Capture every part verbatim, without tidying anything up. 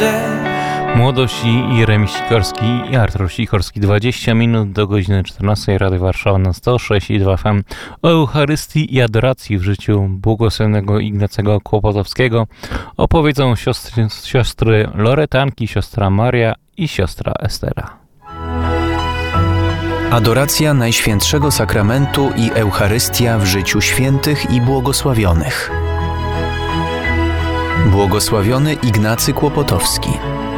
Młodość i Jeremi Sikorski i Artur Sikorski. dwadzieścia minut do godziny czternastej. Rady Warszawa na sto sześć i dwa F M. O Eucharystii i adoracji w życiu błogosławionego Ignacego Kłopotowskiego opowiedzą siostry, siostry Loretanki, siostra Maria i siostra Estera. Adoracja Najświętszego Sakramentu i Eucharystia w życiu świętych i błogosławionych. Błogosławiony Ignacy Kłopotowski.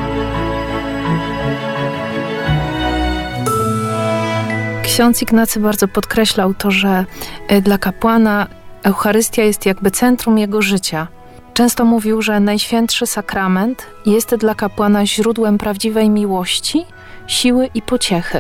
Ksiądz Ignacy bardzo podkreślał to, że dla kapłana Eucharystia jest jakby centrum jego życia. Często mówił, że Najświętszy Sakrament jest dla kapłana źródłem prawdziwej miłości, siły i pociechy.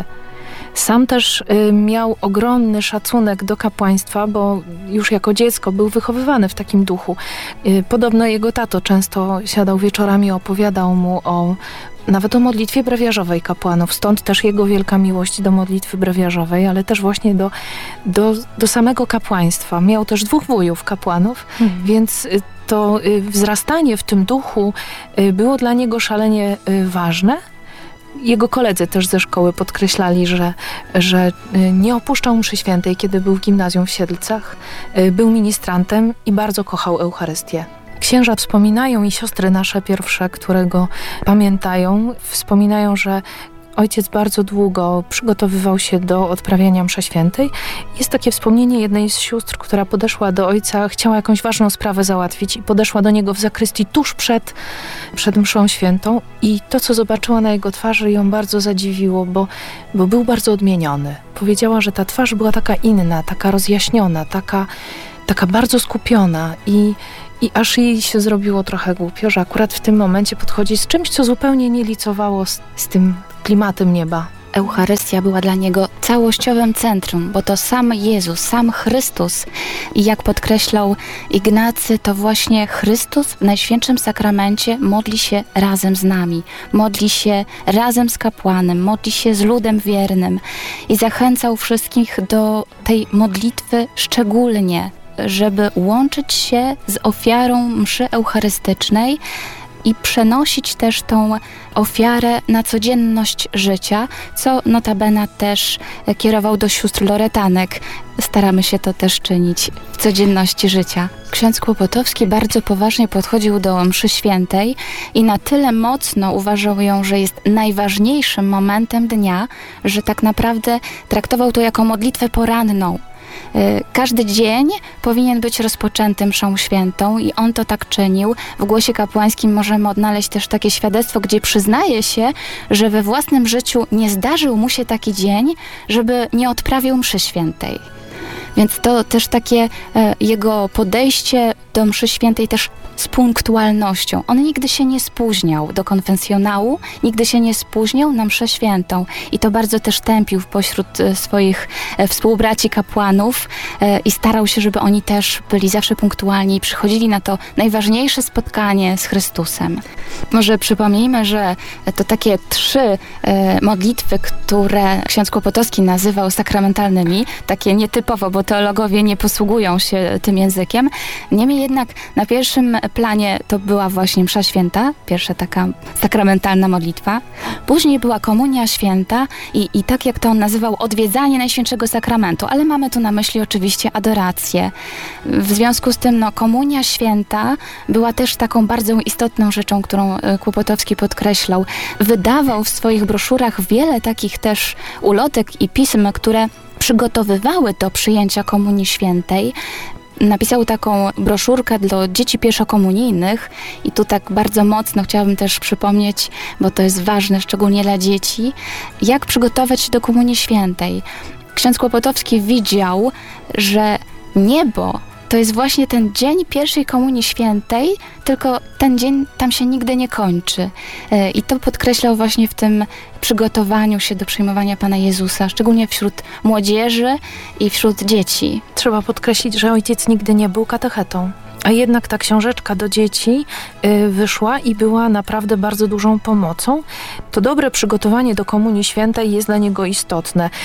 Sam też y, miał ogromny szacunek do kapłaństwa, bo już jako dziecko był wychowywany w takim duchu. Y, podobno jego tato często siadał wieczorami, opowiadał mu o nawet o modlitwie brewiarzowej kapłanów. Stąd też jego wielka miłość do modlitwy brewiarzowej, ale też właśnie do, do, do samego kapłaństwa. Miał też dwóch wujów kapłanów, hmm. więc y, to y, wzrastanie w tym duchu y, było dla niego szalenie y, ważne. Jego koledzy też ze szkoły podkreślali, że, że nie opuszczał mszy świętej, kiedy był w gimnazjum w Siedlcach. Był ministrantem i bardzo kochał Eucharystię. Księża wspominają i siostry nasze pierwsze, które go pamiętają, wspominają, że ojciec bardzo długo przygotowywał się do odprawiania mszy świętej. Jest takie wspomnienie jednej z sióstr, która podeszła do ojca, chciała jakąś ważną sprawę załatwić i podeszła do niego w zakrystii tuż przed, przed mszą świętą i to, co zobaczyła na jego twarzy, ją bardzo zadziwiło, bo, bo był bardzo odmieniony. Powiedziała, że ta twarz była taka inna, taka rozjaśniona, taka, taka bardzo skupiona i I aż jej się zrobiło trochę głupio, że akurat w tym momencie podchodzi z czymś, co zupełnie nie licowało z, z tym klimatem nieba. Eucharystia była dla niego całościowym centrum, bo to sam Jezus, sam Chrystus. I jak podkreślał Ignacy, to właśnie Chrystus w Najświętszym Sakramencie modli się razem z nami. Modli się razem z kapłanem, modli się z ludem wiernym. I zachęcał wszystkich do tej modlitwy szczególnie, żeby łączyć się z ofiarą mszy eucharystycznej i przenosić też tą ofiarę na codzienność życia, co notabene też kierował do sióstr Loretanek. Staramy się to też czynić w codzienności życia. Ksiądz Kłopotowski bardzo poważnie podchodził do mszy świętej i na tyle mocno uważał ją, że jest najważniejszym momentem dnia, że tak naprawdę traktował to jako modlitwę poranną. Każdy dzień powinien być rozpoczęty mszą świętą i on to tak czynił. W głosie kapłańskim możemy odnaleźć też takie świadectwo, gdzie przyznaje się, że we własnym życiu nie zdarzył mu się taki dzień, żeby nie odprawił mszy świętej. Więc to też takie e, jego podejście do mszy świętej też z punktualnością. On nigdy się nie spóźniał do konfesjonału, nigdy się nie spóźniał na mszę świętą. I to bardzo też tępił pośród e, swoich e, współbraci kapłanów e, i starał się, żeby oni też byli zawsze punktualni i przychodzili na to najważniejsze spotkanie z Chrystusem. Może przypomnijmy, że to takie trzy e, modlitwy, które ksiądz Kłopotowski nazywał sakramentalnymi, takie nietypowo, bo teologowie nie posługują się tym językiem. Niemniej jednak na pierwszym planie to była właśnie msza święta, pierwsza taka sakramentalna modlitwa. Później była komunia święta i, i tak jak to on nazywał, odwiedzanie Najświętszego Sakramentu, ale mamy tu na myśli oczywiście adorację. W związku z tym no, komunia święta była też taką bardzo istotną rzeczą, którą Kłopotowski podkreślał. Wydawał w swoich broszurach wiele takich też ulotek i pism, które przygotowywały do przyjęcia Komunii Świętej. Napisał taką broszurkę dla dzieci pierwszokomunijnych i tu tak bardzo mocno chciałabym też przypomnieć, bo to jest ważne, szczególnie dla dzieci, jak przygotować się do Komunii Świętej. Ksiądz Kłopotowski widział, że niebo to jest właśnie ten dzień pierwszej Komunii Świętej, tylko ten dzień tam się nigdy nie kończy. I to podkreślał właśnie w tym przygotowaniu się do przyjmowania Pana Jezusa, szczególnie wśród młodzieży i wśród dzieci. Trzeba podkreślić, że ojciec nigdy nie był katechetą. A jednak ta książeczka do dzieci y, wyszła i była naprawdę bardzo dużą pomocą. To dobre przygotowanie do Komunii Świętej jest dla niego istotne.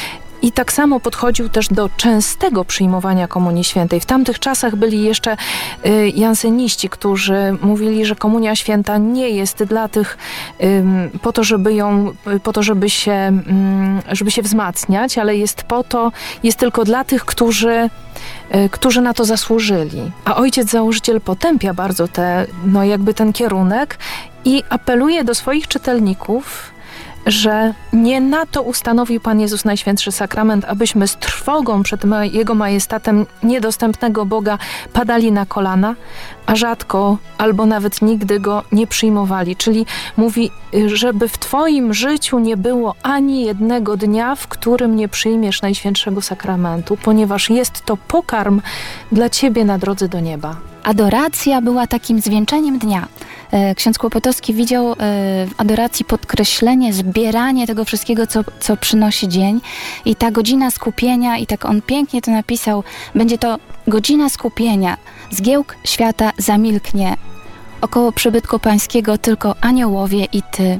I tak samo podchodził też do częstego przyjmowania Komunii Świętej. W tamtych czasach byli jeszcze y, janseniści, którzy mówili, że Komunia Święta nie jest dla tych y, po to, żeby ją, po to, żeby się, y, żeby się wzmacniać, ale jest po to, jest tylko dla tych, którzy którzy na to zasłużyli. A ojciec założyciel potępia bardzo te, no jakby ten kierunek i apeluje do swoich czytelników, że nie na to ustanowił Pan Jezus Najświętszy Sakrament, abyśmy z trwogą przed Jego majestatem niedostępnego Boga padali na kolana, a rzadko albo nawet nigdy Go nie przyjmowali. Czyli mówi, żeby w Twoim życiu nie było ani jednego dnia, w którym nie przyjmiesz Najświętszego Sakramentu, ponieważ jest to pokarm dla Ciebie na drodze do nieba. Adoracja była takim zwieńczeniem dnia. Ksiądz Kłopotowski widział w adoracji podkreślenie, zbieranie tego wszystkiego, co, co przynosi dzień. I ta godzina skupienia, i tak on pięknie to napisał, będzie to godzina skupienia. Zgiełk świata zamilknie. Około przybytku pańskiego tylko aniołowie i ty.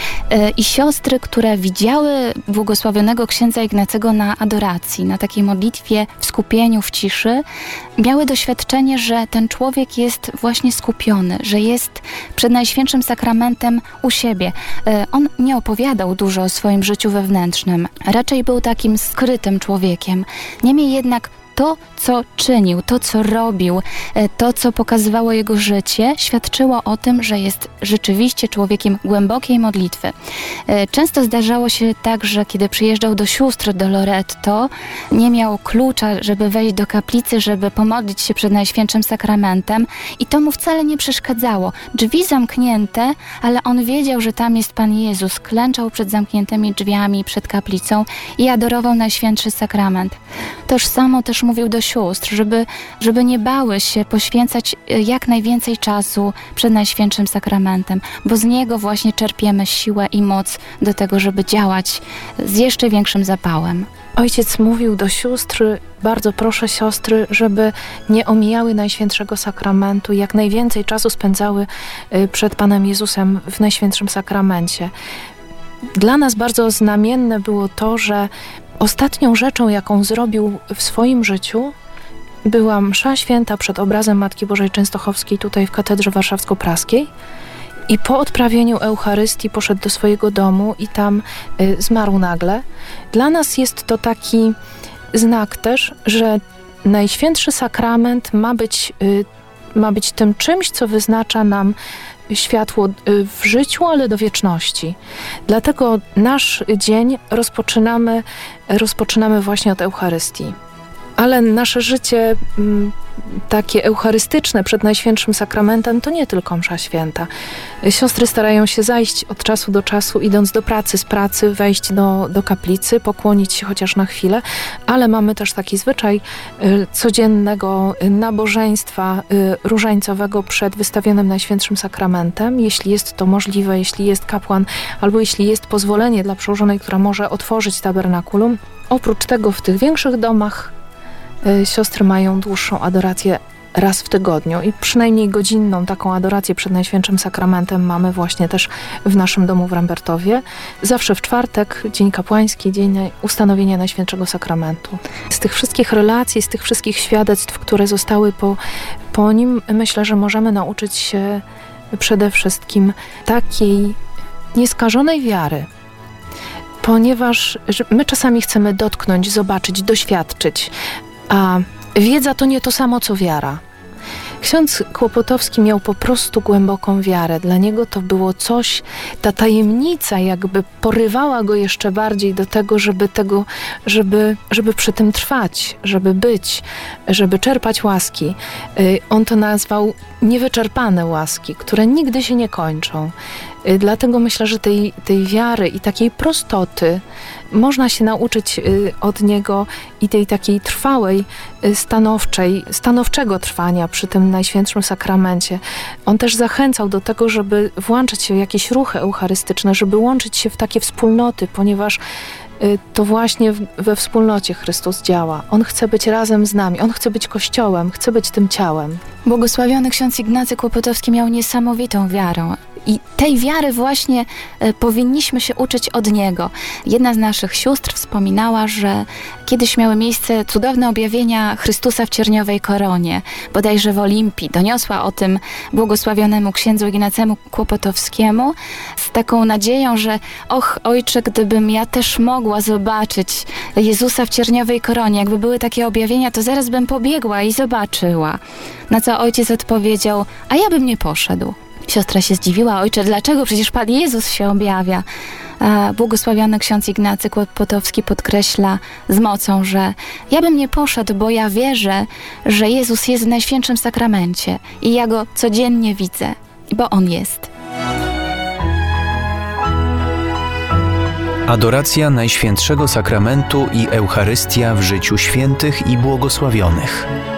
I siostry, które widziały błogosławionego księdza Ignacego na adoracji, na takiej modlitwie w skupieniu, w ciszy, miały doświadczenie, że ten człowiek jest właśnie skupiony, że jest przed Najświętszym Sakramentem u siebie. On nie opowiadał dużo o swoim życiu wewnętrznym, raczej był takim skrytym człowiekiem. Niemniej jednak to, co czynił, to, co robił, to, co pokazywało jego życie, świadczyło o tym, że jest rzeczywiście człowiekiem głębokiej modlitwy. Często zdarzało się tak, że kiedy przyjeżdżał do sióstr do Loretto, nie miał klucza, żeby wejść do kaplicy, żeby pomodlić się przed Najświętszym Sakramentem i to mu wcale nie przeszkadzało. Drzwi zamknięte, ale on wiedział, że tam jest Pan Jezus. Klęczał przed zamkniętymi drzwiami, przed kaplicą i adorował Najświętszy Sakrament. Tożsamo też mówił do sióstr, żeby, żeby nie bały się poświęcać jak najwięcej czasu przed Najświętszym Sakramentem, bo z niego właśnie czerpiemy siłę i moc do tego, żeby działać z jeszcze większym zapałem. Ojciec mówił do sióstr, bardzo proszę siostry, żeby nie omijały Najświętszego Sakramentu, jak najwięcej czasu spędzały przed Panem Jezusem w Najświętszym Sakramencie. Dla nas bardzo znamienne było to, że ostatnią rzeczą, jaką zrobił w swoim życiu, była msza święta przed obrazem Matki Bożej Częstochowskiej tutaj w Katedrze Warszawsko-Praskiej i po odprawieniu Eucharystii poszedł do swojego domu i tam y, zmarł nagle. Dla nas jest to taki znak też, że Najświętszy Sakrament ma być, y, ma być tym czymś, co wyznacza nam światło w życiu, ale do wieczności. Dlatego nasz dzień rozpoczynamy, rozpoczynamy właśnie od Eucharystii. Ale nasze życie m, takie eucharystyczne przed Najświętszym Sakramentem to nie tylko msza święta. Siostry starają się zajść od czasu do czasu, idąc do pracy, z pracy, wejść do, do kaplicy, pokłonić się chociaż na chwilę, ale mamy też taki zwyczaj y, codziennego nabożeństwa y, różańcowego przed wystawionym Najświętszym Sakramentem, jeśli jest to możliwe, jeśli jest kapłan, albo jeśli jest pozwolenie dla przełożonej, która może otworzyć tabernakulum. Oprócz tego w tych większych domach siostry mają dłuższą adorację raz w tygodniu i przynajmniej godzinną taką adorację przed Najświętszym Sakramentem mamy właśnie też w naszym domu w Rambertowie. Zawsze w czwartek, dzień kapłański, dzień ustanowienia Najświętszego Sakramentu. Z tych wszystkich relacji, z tych wszystkich świadectw, które zostały po, po nim, myślę, że możemy nauczyć się przede wszystkim takiej nieskażonej wiary. Ponieważ my czasami chcemy dotknąć, zobaczyć, doświadczyć, a wiedza to nie to samo, co wiara. Ksiądz Kłopotowski miał po prostu głęboką wiarę. Dla niego to było coś, ta tajemnica jakby porywała go jeszcze bardziej do tego, żeby tego, żeby, żeby przy tym trwać, żeby być, żeby czerpać łaski. On to nazwał niewyczerpane łaski, które nigdy się nie kończą. Dlatego myślę, że tej, tej wiary i takiej prostoty można się nauczyć od niego i tej takiej trwałej, stanowczej, stanowczego trwania przy tym Najświętszym Sakramencie. On też zachęcał do tego, żeby włączać się w jakieś ruchy eucharystyczne, żeby łączyć się w takie wspólnoty, ponieważ to właśnie we wspólnocie Chrystus działa. On chce być razem z nami, On chce być Kościołem, chce być tym ciałem. Błogosławiony ksiądz Ignacy Kłopotowski miał niesamowitą wiarę. I tej wiary właśnie e, powinniśmy się uczyć od Niego. Jedna z naszych sióstr wspominała, że kiedyś miały miejsce cudowne objawienia Chrystusa w cierniowej koronie, bodajże w Olimpii. Doniosła o tym błogosławionemu księdzu Ignacemu Kłopotowskiemu z taką nadzieją, że och, ojcze, gdybym ja też mogła zobaczyć Jezusa w cierniowej koronie, jakby były takie objawienia, to zaraz bym pobiegła i zobaczyła. Na co ojciec odpowiedział, a ja bym nie poszedł. Siostra się zdziwiła, ojcze, dlaczego? Przecież Pan Jezus się objawia. A błogosławiony ksiądz Ignacy Kłopotowski podkreśla z mocą, że ja bym nie poszedł, bo ja wierzę, że Jezus jest w Najświętszym Sakramencie i ja Go codziennie widzę, bo On jest. Adoracja Najświętszego Sakramentu i Eucharystia w życiu świętych i błogosławionych.